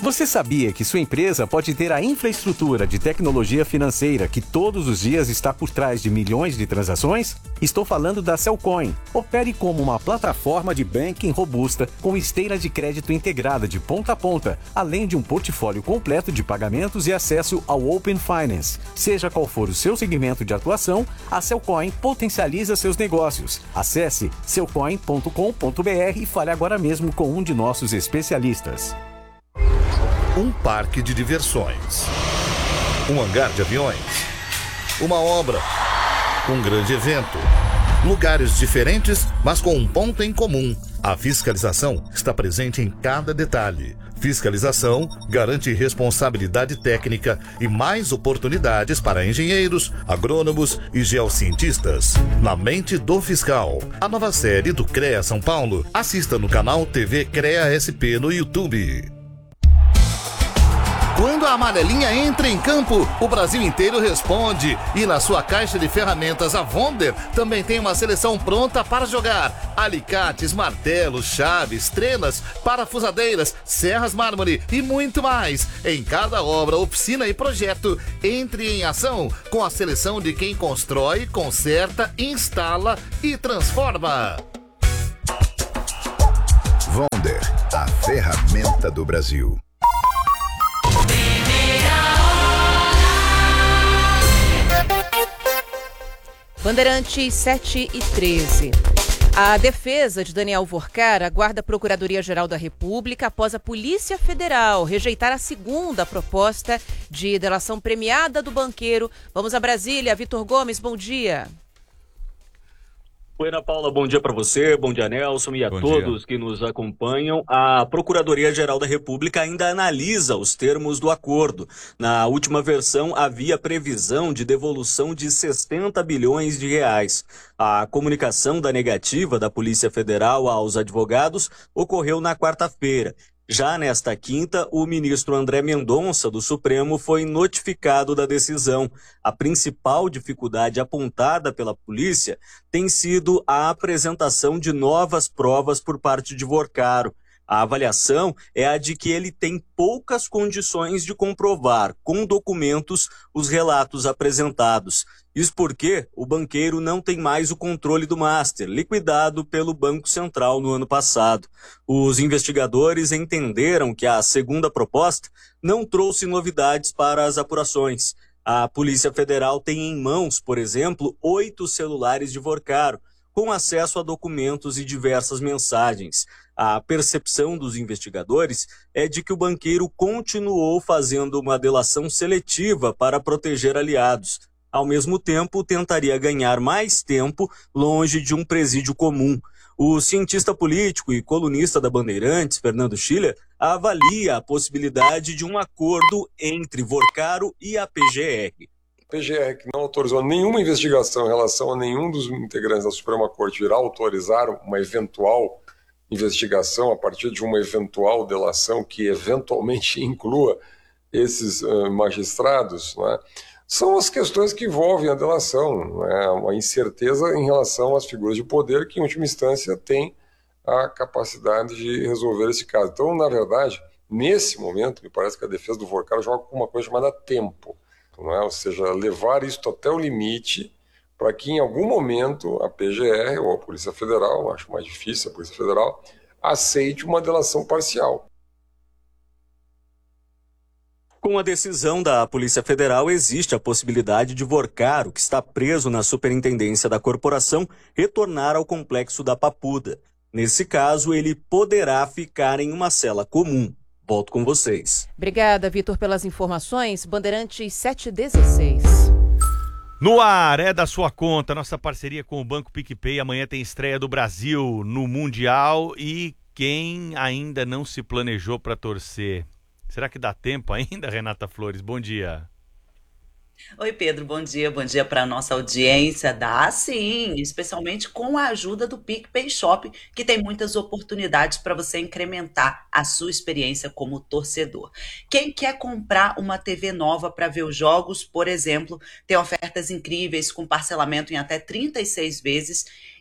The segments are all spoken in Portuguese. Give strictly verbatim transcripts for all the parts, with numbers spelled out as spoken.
Você sabia que sua empresa pode ter a infraestrutura de tecnologia financeira que todos os dias está por trás de milhões de transações? Estou falando da Cellcoin. Opere como uma plataforma de banking robusta com esteira de crédito integrada de ponta a ponta, além de um portfólio completo de pagamentos e acesso ao Open Finance. Seja qual for o seu segmento de atuação, a Cellcoin potencializa seus negócios. Acesse cellcoin ponto com ponto br e fale agora mesmo com um de nossos especialistas. Um parque de diversões, um hangar de aviões, uma obra, um grande evento. Lugares diferentes, mas com um ponto em comum. A fiscalização está presente em cada detalhe. Fiscalização garante responsabilidade técnica e mais oportunidades para engenheiros, agrônomos e geocientistas. Na mente do fiscal. A nova série do CREA São Paulo. Assista no canal T V CREA S P no YouTube. Quando a amarelinha entra em campo, o Brasil inteiro responde. E na sua caixa de ferramentas, a Wonder também tem uma seleção pronta para jogar. Alicates, martelos, chaves, trenas, parafusadeiras, serras mármore e muito mais. Em cada obra, oficina e projeto, entre em ação com a seleção de quem constrói, conserta, instala e transforma. Wonder, a ferramenta do Brasil. Bandeirantes sete e treze. A defesa de Daniel Vorcar aguarda a Procuradoria-Geral da República após a Polícia Federal rejeitar a segunda proposta de delação premiada do banqueiro. Vamos a Brasília. Vitor Gomes, bom dia. Oi, Ana Paula, bom dia para você, bom dia, Nelson, e a bom todos dia. que nos acompanham. A Procuradoria-Geral da República ainda analisa os termos do acordo. Na última versão, havia previsão de devolução de sessenta bilhões de reais. A comunicação da negativa da Polícia Federal aos advogados ocorreu na quarta-feira. Já nesta quinta, o ministro André Mendonça, do Supremo, foi notificado da decisão. A principal dificuldade apontada pela polícia tem sido a apresentação de novas provas por parte de Vorcaro. A avaliação é a de que ele tem poucas condições de comprovar, com documentos, os relatos apresentados. Isso porque o banqueiro não tem mais o controle do master, liquidado pelo Banco Central no ano passado. Os investigadores entenderam que a segunda proposta não trouxe novidades para as apurações. A Polícia Federal tem em mãos, por exemplo, oito celulares de Vorcaro, com acesso a documentos e diversas mensagens. A percepção dos investigadores é de que o banqueiro continuou fazendo uma delação seletiva para proteger aliados. Ao mesmo tempo, tentaria ganhar mais tempo longe de um presídio comum. O cientista político e colunista da Bandeirantes, Fernando Schiller, avalia a possibilidade de um acordo entre Vorcaro e a P G R. A P G R, que não autorizou nenhuma investigação em relação a nenhum dos integrantes da Suprema Corte, irá autorizar uma eventual investigação a partir de uma eventual delação que eventualmente inclua esses uh, magistrados, né? São as questões que envolvem a delação, né? Uma incerteza em relação às figuras de poder que, em última instância, têm a capacidade de resolver esse caso. Então, na verdade, nesse momento, me parece que a defesa do Vorcaro joga com uma coisa chamada tempo, não é? Ou seja, levar isto até o limite para que em algum momento a P G R ou a Polícia Federal, acho mais difícil a Polícia Federal, aceite uma delação parcial. Com a decisão da Polícia Federal, existe a possibilidade de Vorcaro, que está preso na superintendência da corporação, retornar ao complexo da Papuda. Nesse caso, ele poderá ficar em uma cela comum. Volto com vocês. Obrigada, Vitor, pelas informações. Bandeirantes sete e dezesseis. No ar, é da sua conta, nossa parceria com o Banco PicPay. Amanhã tem estreia do Brasil no Mundial e quem ainda não se planejou para torcer? Será que dá tempo ainda, Renata Flores? Bom dia. Oi, Pedro, bom dia. Bom dia para a nossa audiência. Dá sim, especialmente com a ajuda do PicPay Shop, que tem muitas oportunidades para você incrementar a sua experiência como torcedor. Quem quer comprar uma T V nova para ver os jogos, por exemplo, tem ofertas incríveis com parcelamento em até trinta e seis vezes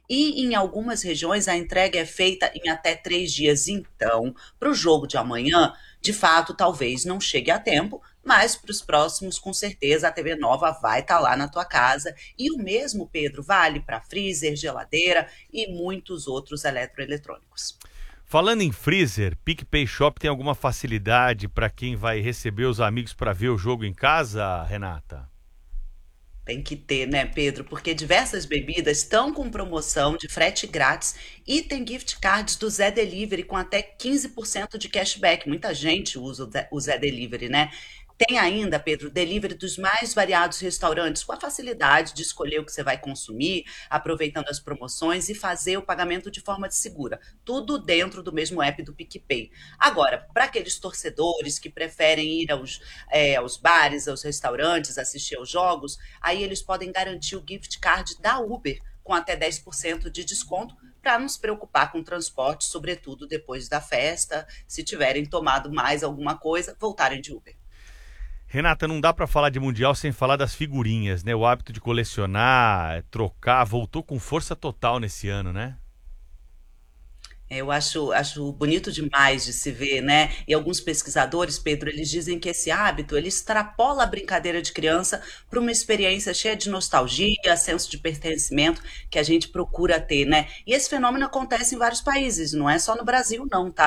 e em algumas regiões a entrega é feita em até três dias. Então, para o jogo de amanhã, de fato, talvez não chegue a tempo, mas para os próximos, com certeza, a T V Nova vai estar lá na tua casa. E o mesmo, Pedro, vale para freezer, geladeira e muitos outros eletroeletrônicos. Falando em freezer, PicPay Shop tem alguma facilidade para quem vai receber os amigos para ver o jogo em casa, Renata? Tem que ter, né, Pedro? Porque diversas bebidas estão com promoção de frete grátis e tem gift cards do Zé Delivery com até quinze por cento de cashback. Muita gente usa o Zé- o Zé Delivery, né? Tem ainda, Pedro, delivery dos mais variados restaurantes, com a facilidade de escolher o que você vai consumir, aproveitando as promoções e fazer o pagamento de forma segura. Tudo dentro do mesmo app do PicPay. Agora, para aqueles torcedores que preferem ir aos, é, aos bares, aos restaurantes, assistir aos jogos, aí eles podem garantir o gift card da Uber, com até dez por cento de desconto, para não se preocupar com o transporte, sobretudo depois da festa, se tiverem tomado mais alguma coisa, voltarem de Uber. Renata, não dá para falar de Mundial sem falar das figurinhas, né? O hábito de colecionar, trocar, voltou com força total nesse ano, né? Eu acho, acho bonito demais de se ver, né? E alguns pesquisadores, Pedro, eles dizem que esse hábito, ele extrapola a brincadeira de criança para uma experiência cheia de nostalgia, senso de pertencimento que a gente procura ter, né? E esse fenômeno acontece em vários países, não é só no Brasil, não, tá?